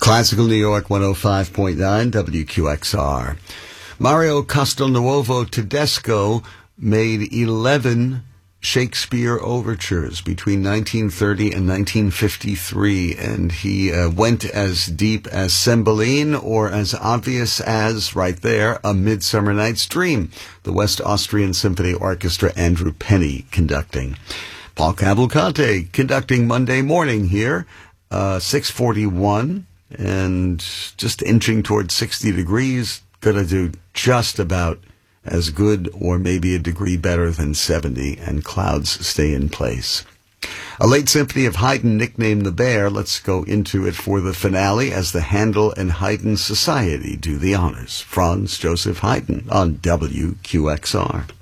Classical New York 105.9 WQXR. Mario Castelnuovo Tedesco made 11 Shakespeare overtures between 1930 and 1953, and he went as deep as Cymbeline or as obvious as, right there, A Midsummer Night's Dream. The West Austrian Symphony Orchestra, Andrew Penny conducting. Paul Cavalcante conducting Monday morning here, 6:41, and just inching towards 60 degrees. Gonna do just about as good or maybe a degree better than 70, and clouds stay in place. A late symphony of Haydn nicknamed The Bear. Let's go into it for the finale as the Handel and Haydn Society do the honors. Franz Joseph Haydn on WQXR.